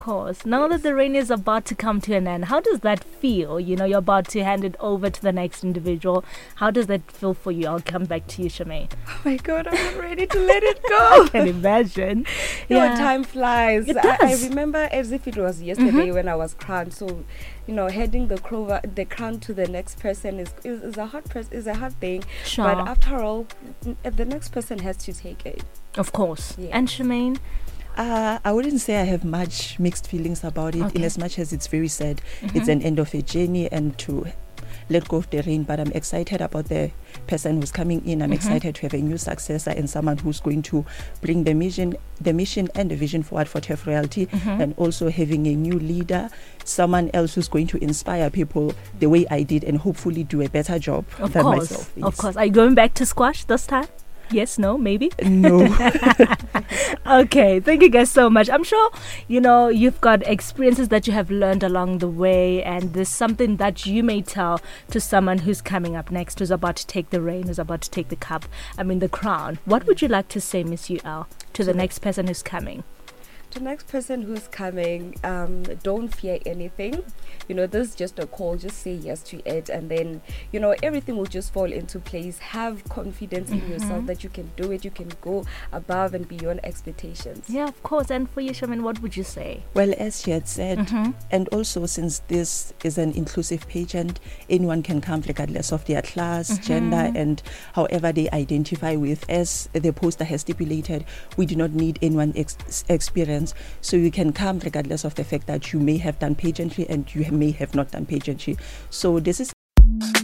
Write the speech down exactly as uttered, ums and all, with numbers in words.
Course. Now that the rain is about to come to an end, how does that feel? You know, you're about to hand it over to the next individual. How does that feel for you? I'll come back to you, Charmaine. Oh my God, I'm not ready to let it go. I can imagine. You Yeah. know, time flies. It I, I does. remember as if it was yesterday Mhm. when I was crowned. So, you know, handing the crown, the crown to the next person is is, is a hard pres- is a hard thing. Sure. But after all, n- the next person has to take it. Of course. Yeah. And Charmaine? Uh, I wouldn't say I have much mixed feelings about it, Okay. in as much as it's very sad. Mhm. It's an end of a journey and to let go of the rain, but I'm excited about the person who's coming in. I'm Mhm. excited to have a new successor and someone who's going to bring the mission, the mission and the vision forward for T E F Royalty, Mhm. and also having a new leader, someone else who's going to inspire people the way I did and hopefully do a better job Of than course. myself. Of Yes. course. Are you going back to squash this time? Yes, no, maybe? No. Okay, thank you guys so much. I'm sure, you know, you've got experiences that you have learned along the way, and there's something that you may tell to someone who's coming up next, who's about to take the reign, who's about to take the cup, I mean the crown. What would you like to say, Miss U L, to the next person who's coming? The next person who's coming, um, don't fear anything. You know, this is just a call. Just say yes to it, and then, you know, everything will just fall into place. Have confidence in Mhm. yourself that you can do it. You can go above and beyond expectations. Yeah, of course. And for you, Charmaine, what would you say? Well, as she had said, Mhm. and also since this is an inclusive pageant, anyone can come regardless of their class, Mhm. gender, and however they identify with. As the poster has stipulated, we do not need anyone ex- experience, so you can come regardless of the fact that you may have done pageantry and you may have not done pageantry. So this is